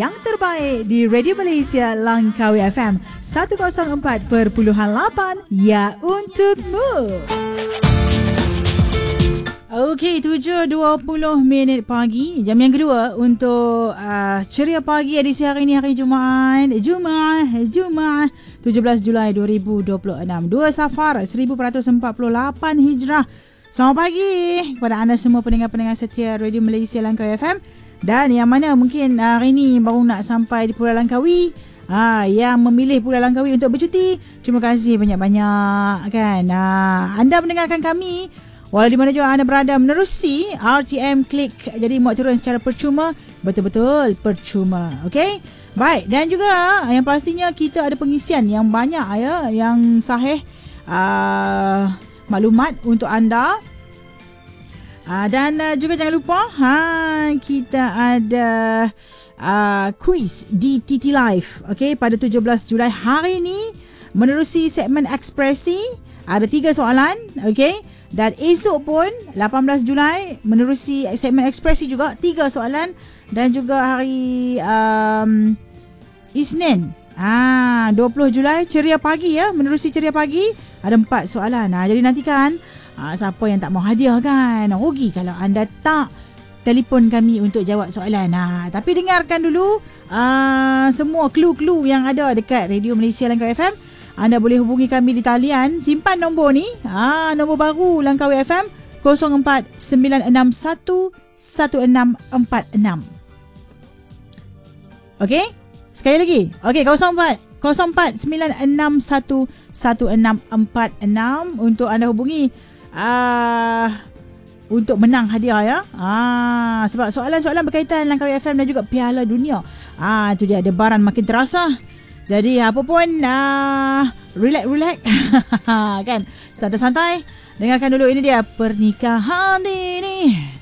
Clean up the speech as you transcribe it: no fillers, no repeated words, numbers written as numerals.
yang terbaik di Radio Malaysia Langkawi FM 104.8, ya untukmu. Okey, 7.20 pagi. Jam yang kedua untuk Ceria Pagi edisi hari ini, hari Jumaat 17 Julai 2026, 2 Safar 1448 Hijrah. Selamat pagi kepada anda semua pendengar-pendengar setia Radio Malaysia Langkawi FM, dan yang mana mungkin hari ini baru nak sampai di Pulau Langkawi, yang memilih Pulau Langkawi untuk bercuti. Terima kasih banyak-banyak kan. Anda mendengarkan kami walau di mana juga anda berada menerusi RTM Klik. Jadi muat turun secara percuma, betul-betul percuma. Okey? Baik, dan juga yang pastinya kita ada pengisian yang banyak ya, yang sahih maklumat untuk anda. Dan juga jangan lupa kita ada quiz di TT Live. Okey, pada 17 Julai hari ini menerusi segmen ekspresi. Ada 3 soalan, okey. Dan esok pun 18 Julai menerusi segmen ekspresi juga 3 soalan. Dan juga hari Isnin 20 Julai Ceria Pagi ya, menerusi Ceria Pagi ada 4 soalan. Jadi nantikan siapa yang tak mau hadiah kan, rugi kalau anda tak telefon kami untuk jawab soalan. Tapi dengarkan dulu semua clue-clue yang ada dekat Radio Malaysia Langkawi FM. Anda boleh hubungi kami di talian, simpan nombor ni, nombor baru Langkawi FM 04-961-1646. Okey, sekali lagi. Okey, 04-961-1646 untuk anda hubungi untuk menang hadiah ya. Sebab soalan-soalan berkaitan Langkawi FM dan juga Piala Dunia. Itu dia, debaran makin terasa. Jadi apa pun relax kan, santai-santai. Dengarkan dulu, ini dia Pernikahan Dini.